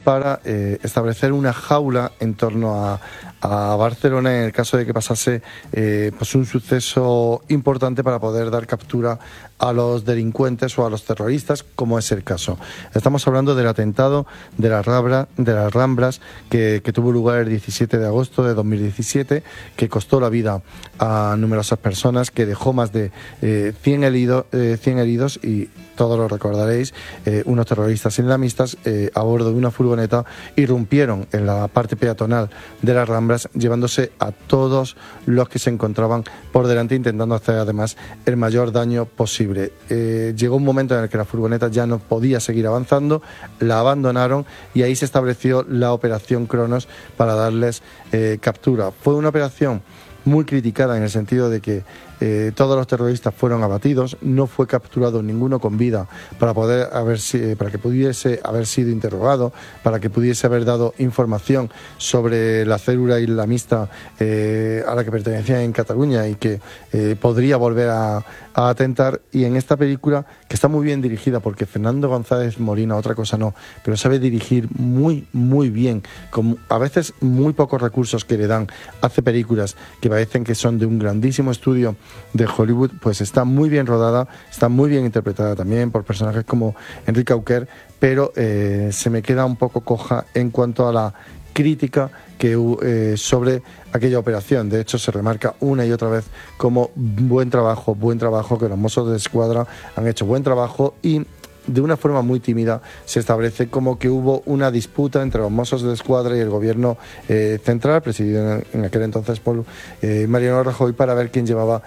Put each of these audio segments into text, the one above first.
para establecer una jaula en torno a Barcelona en el caso de que pasase pues un suceso importante para poder dar captura a los delincuentes o a los terroristas, como es el caso. Estamos hablando del atentado de las Ramblas que tuvo lugar el 17 de agosto de 2017, que costó la vida a numerosas personas, que dejó más de 100 heridos y todos lo recordaréis, unos terroristas islamistas a bordo de una furgoneta irrumpieron en la parte peatonal de las Ramblas, llevándose a todos los que se encontraban por delante, intentando hacer además el mayor daño posible. Llegó un momento en el que la furgoneta ya no podía seguir avanzando, la abandonaron y ahí se estableció la operación Cronos para darles captura. Fue una operación muy criticada en el sentido de que todos los terroristas fueron abatidos, no fue capturado ninguno con vida para que pudiese haber sido interrogado, para que pudiese haber dado información sobre la célula islamista a la que pertenecía en Cataluña y que podría volver a atentar. Y en esta película, que está muy bien dirigida, porque Fernando González Molina, otra cosa no, pero sabe dirigir muy, muy bien, con a veces muy pocos recursos que le dan, hace películas que parecen que son de un grandísimo estudio de Hollywood, pues está muy bien rodada, está muy bien interpretada también por personajes como Enrique Auquer, pero se me queda un poco coja en cuanto a la crítica sobre aquella operación. De hecho, se remarca una y otra vez como buen trabajo, que los Mossos de Escuadra han hecho buen trabajo, y de una forma muy tímida se establece como que hubo una disputa entre los Mossos de Escuadra y el gobierno central, presidido en aquel entonces por Mariano Rajoy, para ver quién llevaba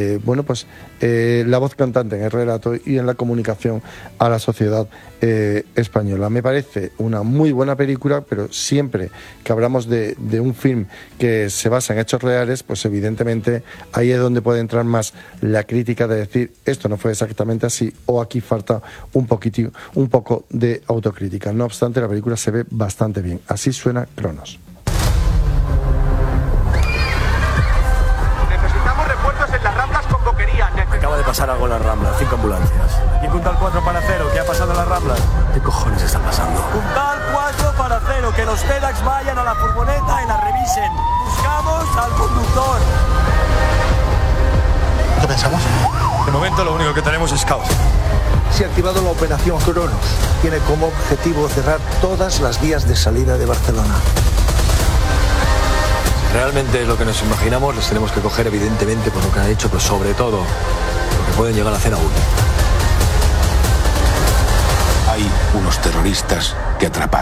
la voz cantante en el relato y en la comunicación a la sociedad española. Me parece una muy buena película, pero siempre que hablamos de un film que se basa en hechos reales, pues evidentemente ahí es donde puede entrar más la crítica de decir esto no fue exactamente así, o aquí falta un poco de autocrítica. No obstante, la película se ve bastante bien. Así suena Cronos. Necesitamos refuerzos en las Ramblas con boquería. Acaba de pasar algo en las Ramblas, 5 ambulancias. Y Puntal 4 para 0, ¿qué ha pasado en las Ramblas? ¿Qué cojones está pasando? Puntal 4 para 0, que los FedEx vayan a la furgoneta y la revisen. Buscamos al conductor. ¿Qué pensamos? De momento lo único que tenemos es caos. Se ha activado la operación Cronos. Tiene como objetivo cerrar todas las vías de salida de Barcelona. Realmente es lo que nos imaginamos, les tenemos que coger evidentemente por lo que han hecho, pero sobre todo porque pueden llegar a hacer aún. Hay unos terroristas que atrapar.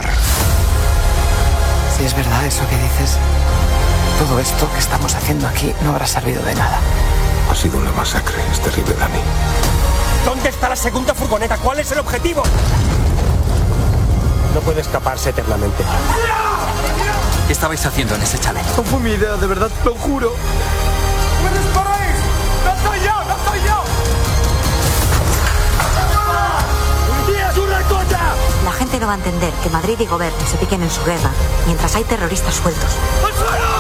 Si es verdad eso que dices, todo esto que estamos haciendo aquí no habrá servido de nada. Ha sido una masacre, es terrible, Dani. ¿Dónde está la segunda furgoneta? ¿Cuál es el objetivo? No puede escaparse eternamente. ¿Qué estabais haciendo en ese chalet? No fue mi idea, de verdad, lo juro. ¿Me disparáis? ¡No soy yo! ¡No soy yo! ¡Policía, es una cosa! La gente no va a entender que Madrid y Gobierno se piquen en su guerra mientras hay terroristas sueltos. ¡Al suelo!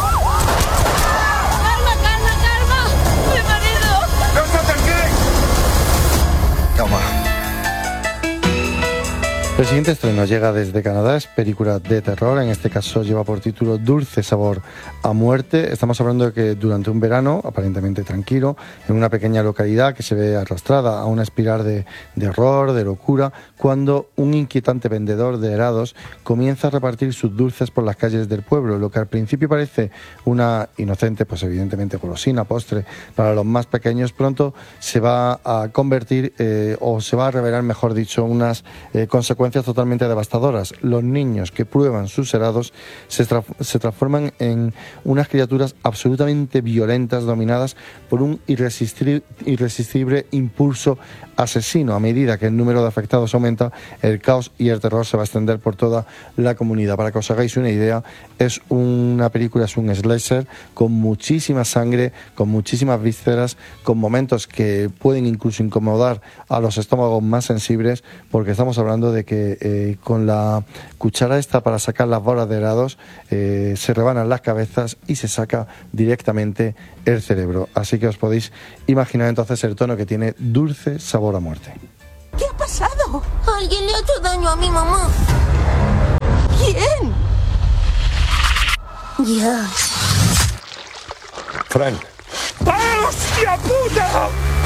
El siguiente estreno llega desde Canadá, es película de terror, en este caso lleva por título Dulce sabor a muerte. Estamos hablando de que durante un verano aparentemente tranquilo, en una pequeña localidad que se ve arrastrada a una espiral de horror, de locura, cuando un inquietante vendedor de helados comienza a repartir sus dulces por las calles del pueblo. Lo que al principio parece una inocente, pues evidentemente golosina, postre para los más pequeños, pronto se va a convertir o se va a revelar, mejor dicho, unas consecuencias totalmente devastadoras. Los niños que prueban sus helados se transforman en unas criaturas absolutamente violentas, dominadas por un irresistible impulso asesino. A medida que el número de afectados aumenta, el caos y el terror se va a extender por toda la comunidad. Para que os hagáis una idea, es una película, es un slasher con muchísima sangre, con muchísimas vísceras, con momentos que pueden incluso incomodar a los estómagos más sensibles, porque estamos hablando de que con la cuchara esta para sacar las bolas de helados se rebanan las cabezas y se saca directamente el cerebro. Así que os podéis imaginar entonces el tono que tiene Dulce sabor a muerte. ¿Qué ha pasado? Alguien le ha hecho daño a mi mamá. Dios. Fran. ¡Hostia puta!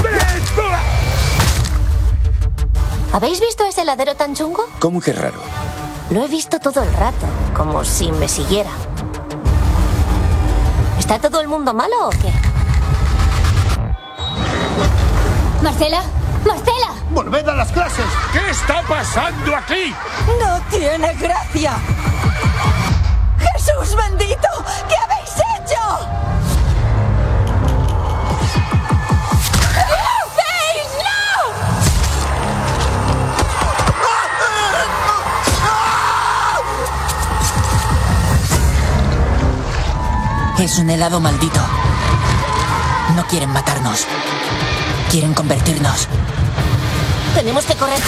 ¿Habéis visto ese heladero tan chungo? ¿Cómo que raro? Lo he visto todo el rato, como si me siguiera. ¿Está todo el mundo malo o qué? ¡Marcela! ¡Marcela! ¡Volved a las clases! ¿Qué está pasando aquí? ¡No tiene gracia! ¡Jesús bendito! ¿Qué habéis hecho? ¿Qué hacéis? ¡No! Es un helado maldito. No quieren matarnos. Quieren convertirnos. Tenemos que correr.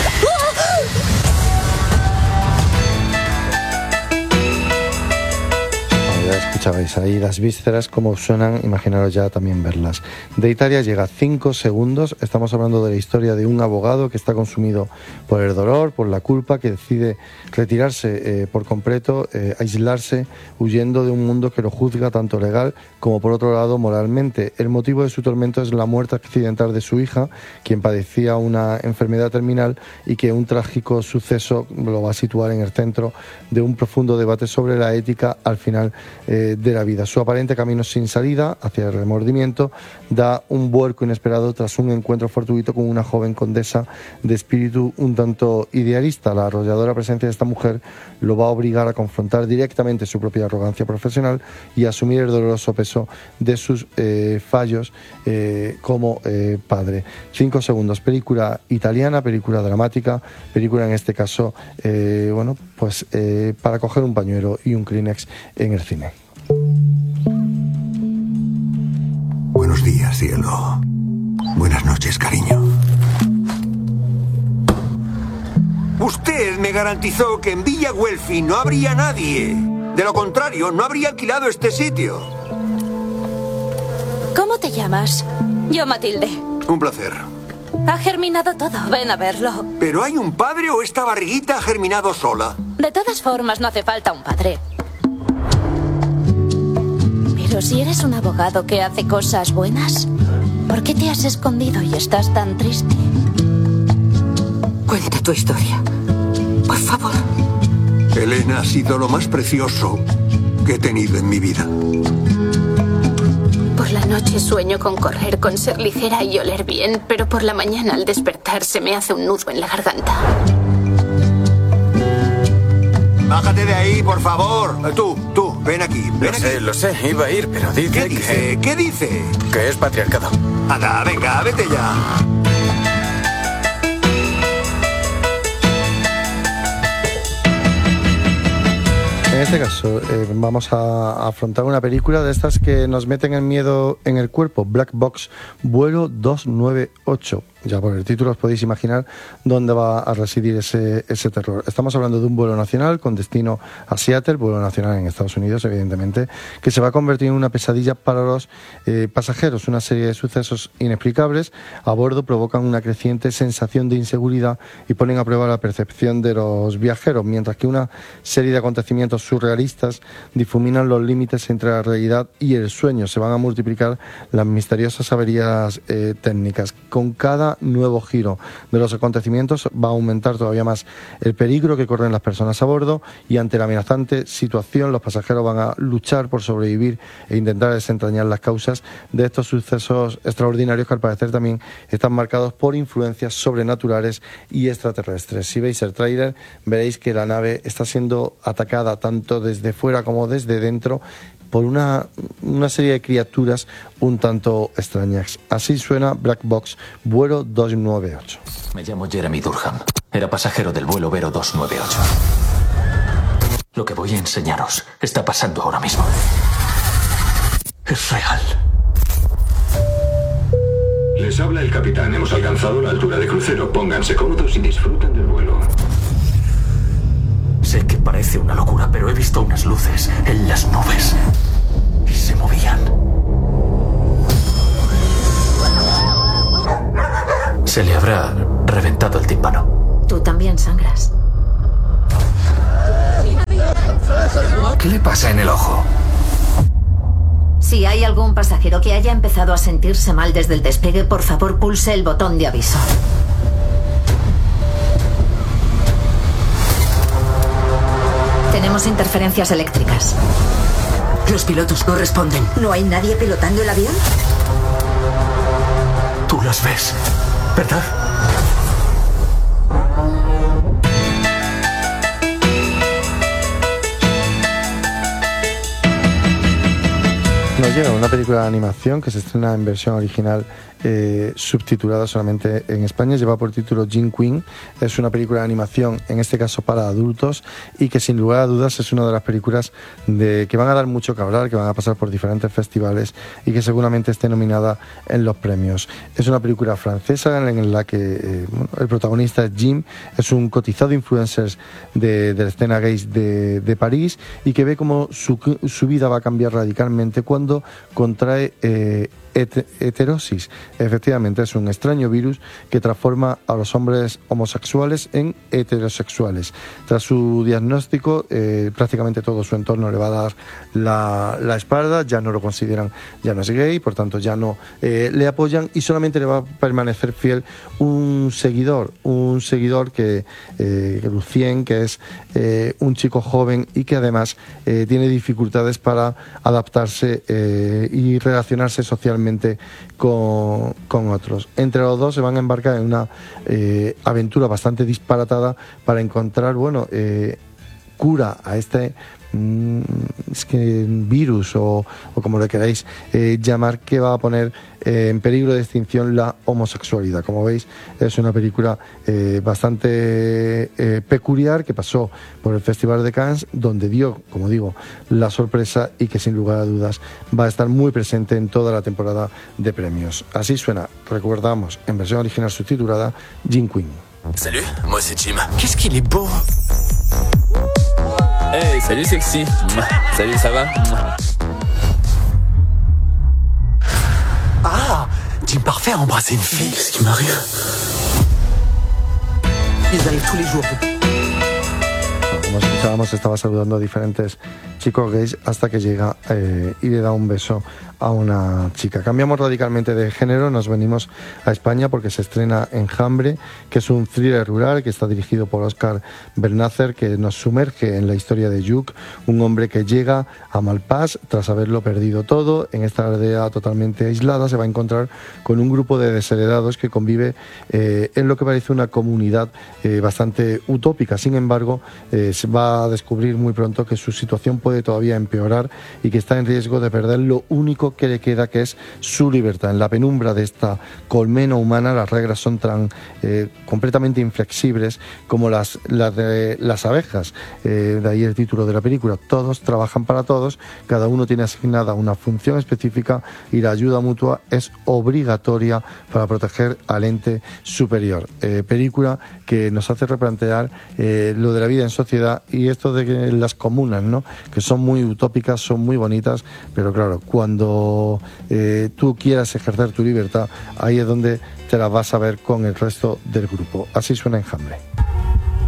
Ya escuchabais ahí las vísceras como suenan, imaginaros ya también verlas. De Italia llega 5 segundos, estamos hablando de la historia de un abogado que está consumido por el dolor, por la culpa, que decide retirarse por completo, aislarse, huyendo de un mundo que lo juzga tanto legal como por otro lado moralmente. El motivo de su tormento es la muerte accidental de su hija, quien padecía una enfermedad terminal y que un trágico suceso lo va a situar en el centro de un profundo debate sobre la ética al final de la vida. Su aparente camino sin salida hacia el remordimiento da un vuelco inesperado tras un encuentro fortuito con una joven condesa de espíritu un tanto idealista. La arrolladora presencia de esta mujer lo va a obligar a confrontar directamente su propia arrogancia profesional y a asumir el doloroso peso de sus fallos como padre. 5 segundos, película italiana, película dramática, película en este caso para coger un pañuelo y un Kleenex en el cine. Buenos días, cielo. Buenas noches, cariño. Usted me garantizó que en Villa Guelfi no habría nadie. De lo contrario, no habría alquilado este sitio. ¿Cómo te llamas? Yo, Matilde. Un placer. Ha germinado todo. Ven a verlo. ¿Pero hay un padre o esta barriguita ha germinado sola? De todas formas, no hace falta un padre. Pero si eres un abogado que hace cosas buenas, ¿por qué te has escondido y estás tan triste? Cuenta tu historia, por favor. Elena ha sido lo más precioso que he tenido en mi vida. Por la noche sueño con correr, con ser ligera y oler bien, pero por la mañana al despertar se me hace un nudo en la garganta. Bájate de ahí, por favor. Tú, ven aquí. Lo sé, iba a ir, pero dice ¿Qué dice? Que es patriarcado. Anda, venga, vete ya. En este caso vamos a afrontar una película de estas que nos meten el miedo en el cuerpo, Black Box, vuelo 298. Ya por el título os podéis imaginar dónde va a residir ese terror. Estamos hablando de un vuelo nacional con destino a Seattle, vuelo nacional en Estados Unidos, evidentemente, que se va a convertir en una pesadilla para los pasajeros. Una serie de sucesos inexplicables a bordo provocan una creciente sensación de inseguridad y ponen a prueba la percepción de los viajeros, mientras que una serie de acontecimientos surrealistas difuminan los límites entre la realidad y el sueño. Se van a multiplicar las misteriosas averías técnicas. Con cada nuevo giro de los acontecimientos va a aumentar todavía más el peligro que corren las personas a bordo, y ante la amenazante situación los pasajeros van a luchar por sobrevivir e intentar desentrañar las causas de estos sucesos extraordinarios que al parecer también están marcados por influencias sobrenaturales y extraterrestres. Si veis el tráiler veréis que la nave está siendo atacada tanto desde fuera como desde dentro por una serie de criaturas un tanto extrañas. Así suena Black Box, vuelo 298. Me llamo Jeremy Durham. Era pasajero del vuelo Vero 298. Lo que voy a enseñaros está pasando ahora mismo. Es real. Les habla el capitán. Hemos alcanzado la altura de crucero. Pónganse cómodos y disfruten del vuelo. Sé que parece una locura, pero he visto unas luces en las nubes y se movían. Se le habrá reventado el tímpano. Tú también sangras. ¿Qué le pasa en el ojo? Si hay algún pasajero que haya empezado a sentirse mal desde el despegue, por favor pulse el botón de aviso. Tenemos interferencias eléctricas. Los pilotos no responden. ¿No hay nadie pilotando el avión? Tú los ves, ¿verdad? Nos llega una película de animación que se estrena en versión original subtitulada solamente en España. Lleva por título Jim Queen. Es una película de animación, en este caso para adultos, y que sin lugar a dudas es una de las películas que van a dar mucho que hablar, que van a pasar por diferentes festivales y que seguramente esté nominada en los premios. Es una película francesa en la que el protagonista es Jim, es un cotizado influencer de la escena gay de París, y que ve cómo su vida va a cambiar radicalmente cuando contrae heterosis. Efectivamente, es un extraño virus que transforma a los hombres homosexuales en heterosexuales. Tras su diagnóstico, prácticamente todo su entorno le va a dar la espalda, ya no lo consideran, ya no es gay, por tanto ya no le apoyan, y solamente le va a permanecer fiel un seguidor que Lucien, que es un chico joven y que además tiene dificultades para adaptarse y relacionarse socialmente con otros. Entre los dos se van a embarcar en una aventura bastante disparatada para encontrar, cura a este virus o como le queráis llamar, que va a poner en peligro de extinción la homosexualidad. Como veis, es una película bastante peculiar, que pasó por el Festival de Cannes, donde dio, como digo, la sorpresa, y que sin lugar a dudas va a estar muy presente en toda la temporada de premios. Así suena, recordamos, en versión original subtitulada, Jim Queen. Salut, moi c'est Jim. Qu'est-ce qu'il est beau. Hey, salut sexy. Salut, ça va? Ah, Jim Parfait a embrassé une fille. Qu'est-ce qui m'arrive? Ils arrivent tous les jours. Como escuchábamos, estaba saludando a diferentes chicos gays hasta que llega y le da un beso a una chica. Cambiamos radicalmente de género, nos venimos a España porque se estrena Enjambre, que es un thriller rural que está dirigido por Óscar Bernácer, que nos sumerge en la historia de Lluc, un hombre que llega a Malpàs tras haberlo perdido todo. En esta aldea totalmente aislada se va a encontrar con un grupo de desheredados que convive en lo que parece una comunidad bastante utópica. Sin embargo, se va a descubrir muy pronto que su situación puede todavía empeorar y que está en riesgo de perder lo único que le queda, que es su libertad. En la penumbra de esta colmena humana, las reglas son tan completamente inflexibles como las de las abejas. De ahí el título de la película. Todos trabajan para todos, cada uno tiene asignada una función específica y la ayuda mutua es obligatoria para proteger al ente superior. Película que nos hace replantear lo de la vida en sociedad y esto de que las comunas, ¿no?, que son muy utópicas, son muy bonitas, pero claro, cuando tú quieras ejercer tu libertad, ahí es donde te la vas a ver con el resto del grupo. Así suena Enjambre.